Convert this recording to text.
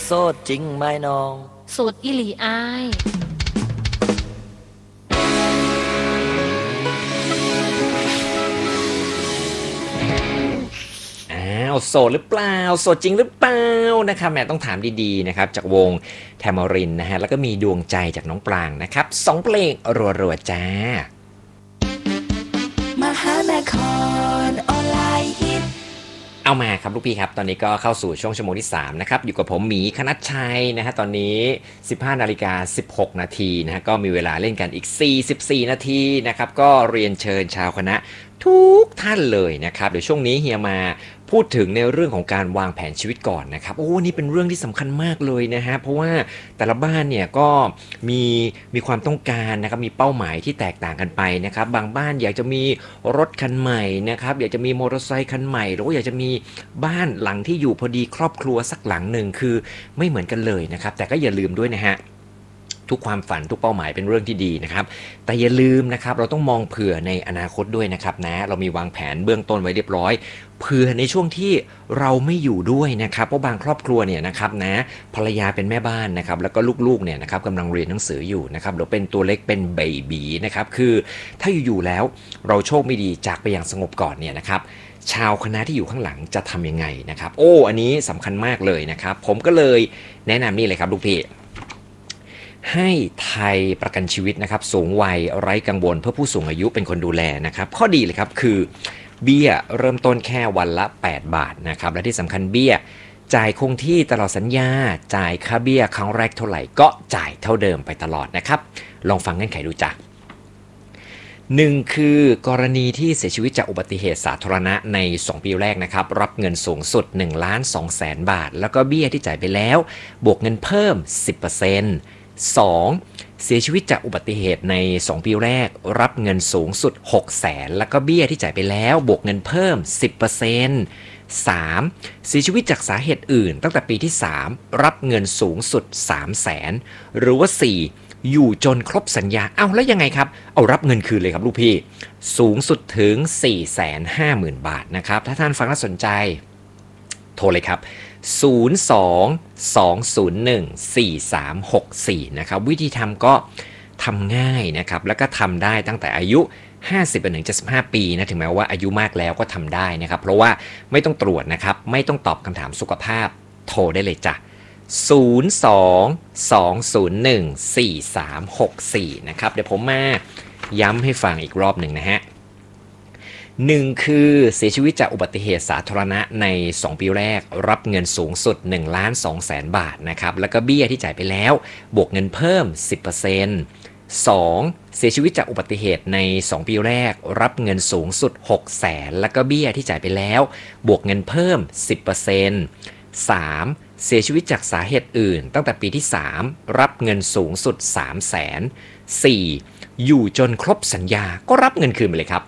โสดจริงไหมน้องโสดอีหลีอ้ายโสดหรือเปล่าโสดจริงหรือเปล่านะครับแหมต้องถามดีๆนะครับจากวงแทมอรินนะฮะแล้วก็มีดวงใจจากน้องปรางนะครับ2เพลงรัวๆจ้ามหานครออนไลน์ฮิตเอามาครับลูกพี่ครับตอนนี้ก็เข้าสู่ช่วงชั่วโมงที่3นะครับอยู่กับผมหมีคณัชชัยนะฮะตอนนี้ 15:16 นาทีนะฮะก็มีเวลาเล่นกันอีก44นาทีนะครับก็เรียนเชิญชาวคณะทุกท่านเลยนะครับเดี๋ยวช่วงนี้เฮียมาพูดถึงในเรื่องของการวางแผนชีวิตก่อนนะครับโอ้นี่เป็นเรื่องที่สำคัญมากเลยนะฮะเพราะว่าแต่ละบ้านเนี่ยก็มีความต้องการนะครับมีเป้าหมายที่แตกต่างกันไปนะครับบางบ้านอยากจะมีรถคันใหม่นะครับอยากจะมีมอเตอร์ไซค์คันใหม่หรือว่าอยากจะมีบ้านหลังที่อยู่พอดีครอบครัวสักหลังหนึ่งคือไม่เหมือนกันเลยนะครับแต่ก็อย่าลืมด้วยนะฮะทุกความฝันทุกเป้าหมายเป็นเรื่องที่ดีนะครับแต่อย่าลืมนะครับเราต้องมองเผื่อในอนาคตด้วยนะครับนะเรามีวางแผนเบื้องต้นไว้เรียบร้อยเผื่อในช่วงที่เราไม่อยู่ด้วยนะครับเพราะบางครอบครัวเนี่ยนะครับนะภรรยาเป็นแม่บ้านนะครับแล้วก็ลูกๆเนี่ยนะครับกำลังเรียนหนังสืออยู่นะครับหรือเป็นตัวเล็กเป็นเบบีนะครับคือถ้าอยู่ๆแล้วเราโชคไม่ดีจากไปอย่างสงบก่อนเนี่ยนะครับชาวคณะที่อยู่ข้างหลังจะทำยังไงนะครับโอ้อันนี้สำคัญมากเลยนะครับผมก็เลยแนะนำนี่เลยครับลูกพี่ให้ไทยประกันชีวิตนะครับสูงวัยไร้กังวลเพื่อผู้สูงอายุเป็นคนดูแลนะครับข้อดีเลยครับคือเบี้ยเริ่มต้นแค่วันละ8 บาทนะครับและที่สำคัญเบี้ยจ่ายคงที่ตลอดสัญญาจ่ายค่าเบี้ยครั้งแรกเท่าไหร่ก็จ่ายเท่าเดิมไปตลอดนะครับลองฟังเงื่อนไขดูจ้ะ1คือกรณีที่เสียชีวิตจากอุบัติเหตุสาธารณะใน2ปีแรกนะครับรับเงินสูงสุด 1,200,000 บาทแล้วก็เบี้ยที่จ่ายไปแล้วบวกเงินเพิ่ม 10% 2. เสียชีวิตจากอุบัติเหตุใน2ปีแรกรับเงินสูงสุด 600,000 แล้วก็เบี้ยที่จ่ายไปแล้วบวกเงินเพิ่ม 10% 3. เสียชีวิตจากสาเหตุอื่นตั้งแต่ปีที่3รับเงินสูงสุด 300,000 หรือว่า 4. อยู่จนครบสัญญาแล้วยังไงครับเอารับเงินคืนเลยครับลูกพี่สูงสุดถึง 450,000 บาทนะครับถ้าท่านฟังน่าสนใจโทรเลยครับ02-201-4364นะครับวิธีทำก็ทำง่ายนะครับแล้วก็ทำได้ตั้งแต่อายุ50-75 ปีนะถึงแม้ว่าอายุมากแล้วก็ทำได้นะครับเพราะว่าไม่ต้องตรวจนะครับไม่ต้องตอบคำถามสุขภาพโทรได้เลยจ้ะ02-201-4364นะครับเดี๋ยวผมมาย้ำให้ฟังอีกรอบหนึ่งนะฮะ1คือเสียชีวิตจากอุบัติเหตุสาธารณะใน2ปีแรกรับเงินสูงสุด 1,200,000 บาทนะครับแล้วก็เบี้ยที่จ่ายไปแล้วบวกเงินเพิ่ม 10% 2. เสียชีวิตจากอุบัติเหตุใน2ปีแรกรับเงินสูงสุด 600,000แล้วก็เบี้ยที่จ่ายไปแล้วบวกเงินเพิ่ม 10% 3. เสียชีวิตจากสาเหตุอื่นตั้งแต่ปีที่3รับเงินสูงสุด 300,000 4. อยู่จนครบสัญญาก็รับเงินคืนไปเลยครับ